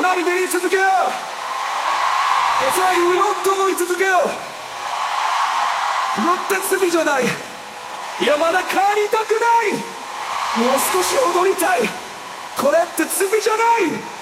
隣で言い続けよう。最後にもっと追い続けよう。乗って罪じゃない。いやまだ帰りたくない。もう少し踊りたい。これって罪じゃない。